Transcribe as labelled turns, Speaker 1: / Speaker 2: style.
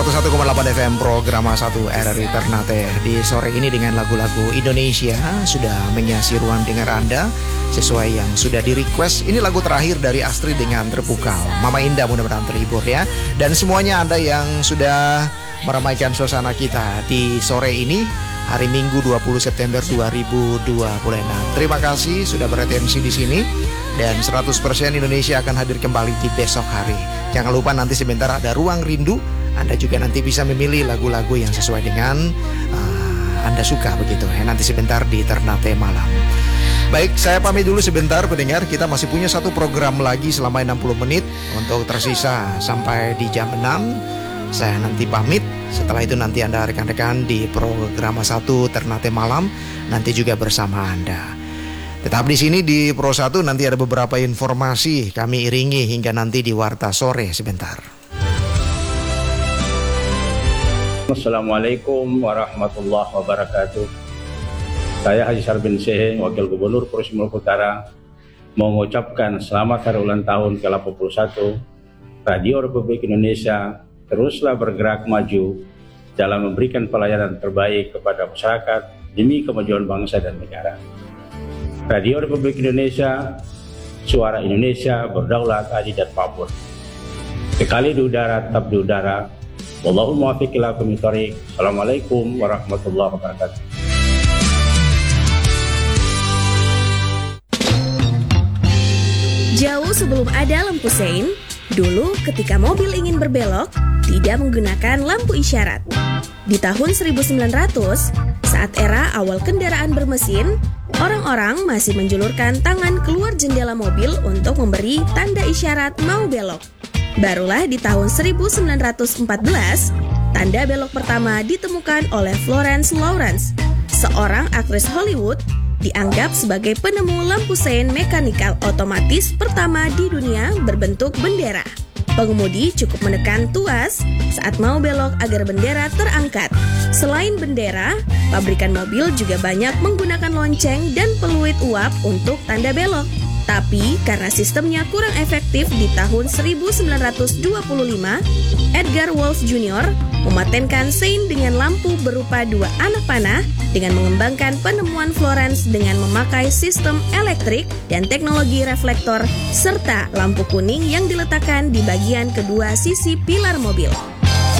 Speaker 1: 101,8 FM program 1 RRI Ternate di sore ini dengan lagu-lagu Indonesia sudah menghiasi ruang dengar Anda sesuai yang sudah di request. Ini lagu terakhir dari Astrid dengan Terpukau. Mama Indah, mudah-mudahan terhibur ya. Dan semuanya Anda yang sudah meramaikan suasana kita di sore ini hari Minggu 20 September 2026. Terima kasih sudah beretensi di sini dan 100% Indonesia akan hadir kembali di besok hari. Jangan lupa nanti sebentar ada Ruang Rindu. Anda juga nanti bisa memilih lagu-lagu yang sesuai dengan Anda suka begitu ya. Nanti sebentar di Ternate Malam. Baik, saya pamit dulu sebentar pendengar. Kita masih punya satu program lagi selama 60 menit untuk tersisa sampai di jam 6. Saya nanti pamit. Setelah itu nanti Anda rekan-rekan di program 1 Ternate Malam nanti juga bersama Anda. Tetap di sini di Pro 1, nanti ada beberapa informasi kami iringi hingga nanti di Warta Sore sebentar.
Speaker 2: Assalamualaikum warahmatullahi wabarakatuh. Saya Haji Sarbin Seheng, Wakil Gubernur Provinsi Maluku Utara, mengucapkan selamat hari ulang tahun ke-81 Radio Republik Indonesia. Teruslah bergerak maju dalam memberikan pelayanan terbaik kepada masyarakat demi kemajuan bangsa dan negara. Radio Republik Indonesia, suara Indonesia, berdaulat, adil dan makmur. Sekali di udara, tetap di udara. Wallahu muwaffiq ila aqwamit thoriq. Assalamualaikum warahmatullahi wabarakatuh.
Speaker 3: Jauh sebelum ada lampu sein, dulu ketika mobil ingin berbelok, tidak menggunakan lampu isyarat. Di tahun 1900, saat era awal kendaraan bermesin, orang-orang masih menjulurkan tangan keluar jendela mobil untuk memberi tanda isyarat mau belok. Barulah di tahun 1914, tanda belok pertama ditemukan oleh Florence Lawrence, seorang aktris Hollywood, dianggap sebagai penemu lampu sein mekanikal otomatis pertama di dunia berbentuk bendera. Pengemudi cukup menekan tuas saat mau belok agar bendera terangkat. Selain bendera, pabrikan mobil juga banyak menggunakan lonceng dan peluit uap untuk tanda belok. Tapi karena sistemnya kurang efektif di tahun 1925, Edgar Wolff Jr. mematenkan sein dengan lampu berupa dua anak panah dengan mengembangkan penemuan Florence dengan memakai sistem elektrik dan teknologi reflektor serta lampu kuning yang diletakkan di bagian kedua sisi pilar mobil.